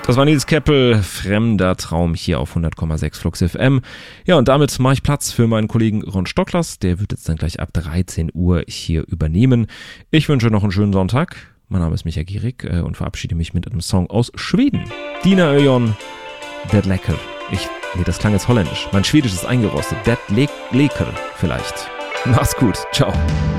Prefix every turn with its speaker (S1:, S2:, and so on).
S1: Das war Nils Keppel, Fremder Traum hier auf 100,6 Flux FM. Ja, und damit mache ich Platz für meinen Kollegen Ron Stocklers. Der wird jetzt dann gleich ab 13 Uhr hier übernehmen. Ich wünsche noch einen schönen Sonntag. Mein Name ist Micha Gierig und verabschiede mich mit einem Song aus Schweden. Dina Öjon, Det Lecker. Das klang jetzt holländisch. Mein Schwedisch ist eingerostet. Det Lecker vielleicht. Mach's gut. Ciao.